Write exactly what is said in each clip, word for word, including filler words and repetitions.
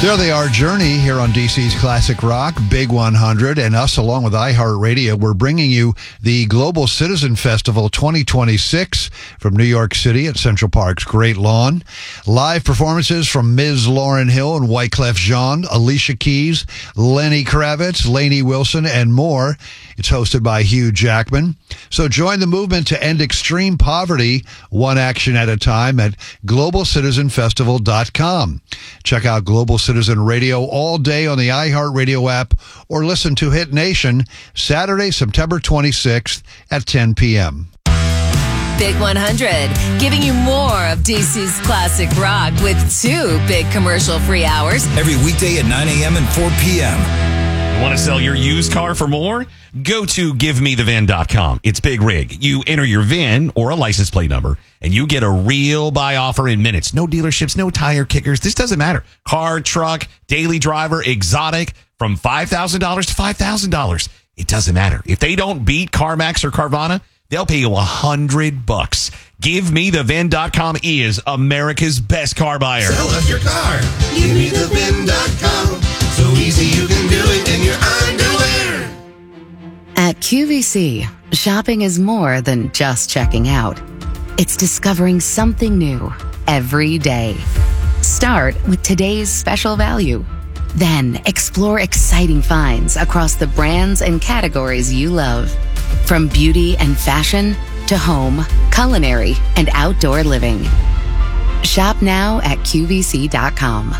There they are, Journey, here on D C's Classic Rock, Big one hundred, and us along with iHeartRadio. We're bringing you the Global Citizen Festival twenty twenty-six from New York City at Central Park's Great Lawn. Live performances from Miz Lauryn Hill and Wyclef Jean, Alicia Keys, Lenny Kravitz, Lainey Wilson, and more. It's hosted by Hugh Jackman. So join the movement to end extreme poverty, one action at a time, at global citizen festival dot com. Check out Global Citizen Radio all day on the iHeartRadio app or listen to Hit Nation Saturday, September twenty-sixth at ten p.m. Big one hundred, giving you more of D C's classic rock with two big commercial-free hours. Every weekday at nine a.m. and four p.m. Want to sell your used car for more? Go to give me the V I N dot com. It's Big Rig. You enter your V I N or a license plate number, and you get a real buy offer in minutes. No dealerships, no tire kickers. This doesn't matter. Car, truck, daily driver, exotic, from five thousand dollars to five thousand dollars. It doesn't matter. If they don't beat CarMax or Carvana, they'll pay you a hundred bucks. give me the V I N dot com is America's best car buyer. Sell us your car. give me the V I N dot com. So easy you can do it in your underwear. At Q V C, shopping is more than just checking out. It's discovering something new every day. Start with today's special value. Then explore exciting finds across the brands and categories you love. From beauty and fashion to home, culinary, and outdoor living. Shop now at Q V C dot com.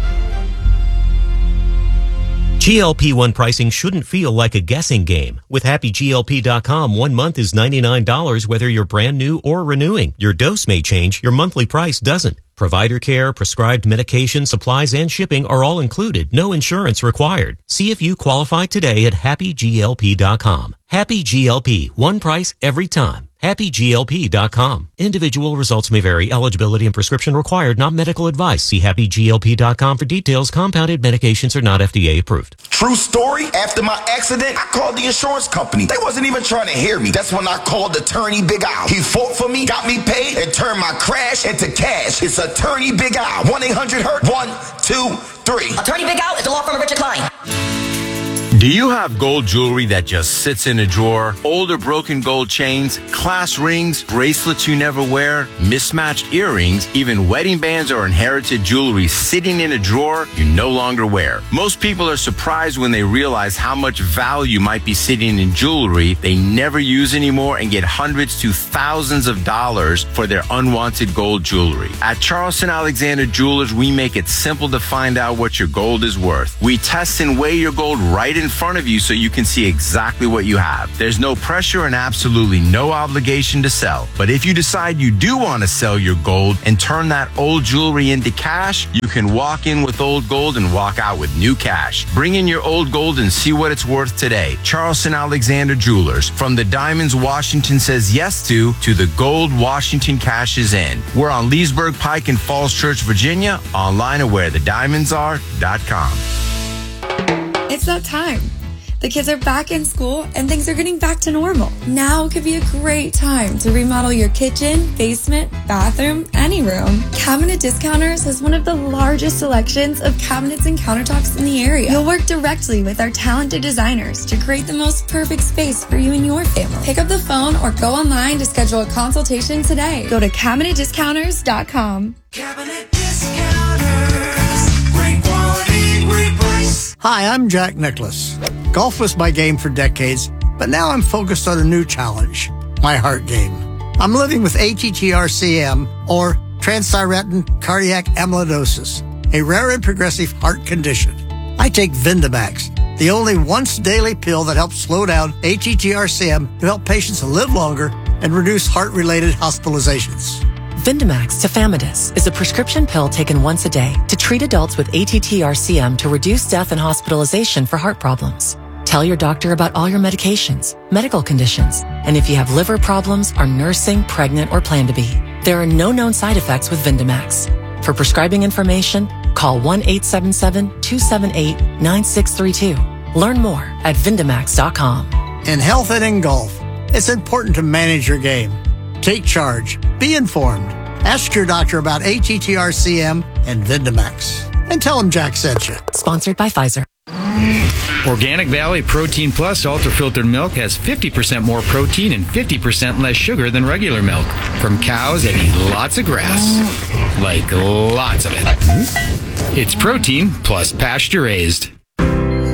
G L P one pricing shouldn't feel like a guessing game. With Happy G L P dot com, one month is ninety-nine dollars whether you're brand new or renewing. Your dose may change, your monthly price doesn't. Provider care, prescribed medication, supplies, and shipping are all included. No insurance required. See if you qualify today at Happy G L P dot com. Happy G L P, one price every time. Happy G L P dot com. Individual results may vary. Eligibility and prescription required. Not medical advice. See Happy G L P dot com for details. Compounded medications are not F D A approved. True story. After my accident, I called the insurance company. They wasn't even trying to hear me. That's when I called Attorney Big Al. He fought for me, got me paid, and turned my crash into cash. It's Attorney Big Al. one eight hundred hurt. One, two, three. Attorney Big Al is the law firm of Richard Klein. Do you have gold jewelry that just sits in a drawer? Old or broken gold chains, class rings, bracelets you never wear, mismatched earrings, even wedding bands or inherited jewelry sitting in a drawer you no longer wear. Most people are surprised when they realize how much value might be sitting in jewelry they never use anymore and get hundreds to thousands of dollars for their unwanted gold jewelry. At Charleston Alexander Jewelers, we make it simple to find out what your gold is worth. We test and weigh your gold right in front of you so you can see exactly what you have. There's no pressure and absolutely no obligation to sell. But if you decide you do want to sell your gold and turn that old jewelry into cash, you can walk in with old gold and walk out with new cash. Bring in your old gold and see what it's worth today. Charleston Alexander Jewelers. From the diamonds Washington says yes to, to the gold Washington cashes in. We're on Leesburg Pike in Falls Church, Virginia. Online at where the diamonds are dot com. It's that time. The kids are back in school and things are getting back to normal. Now could be a great time to remodel your kitchen, basement, bathroom, any room. Cabinet Discounters has one of the largest selections of cabinets and countertops in the area. You'll work directly with our talented designers to create the most perfect space for you and your family. Pick up the phone or go online to schedule a consultation today. Go to cabinet discounters dot com. Cabinet Discounters. Great quality, great price. Hi, I'm Jack Nicklaus. Golf was my game for decades, but now I'm focused on a new challenge, my heart game. I'm living with A T T R C M, or transthyretin cardiac amyloidosis, a rare and progressive heart condition. I take Vindamax, the only once-daily pill that helps slow down A T T R C M to help patients live longer and reduce heart-related hospitalizations. Vindamax tafamidis is a prescription pill taken once a day to treat adults with A T T R C M to reduce death and hospitalization for heart problems. Tell your doctor about all your medications, medical conditions, and if you have liver problems, are nursing, pregnant, or plan to be. There are no known side effects with Vindamax. For prescribing information, call one eight seven seven, two seven eight, nine six three two. Learn more at Vindamax dot com. In health and in golf, it's important to manage your game. Take charge. Be informed. Ask your doctor about A T T R C M and Vindamax. and tell them Jack sent you. Sponsored by Pfizer. Organic Valley Protein Plus Ultra Filtered Milk has fifty percent more protein and fifty percent less sugar than regular milk from cows that eat lots of grass. Like lots of it. It's protein plus pasture raised.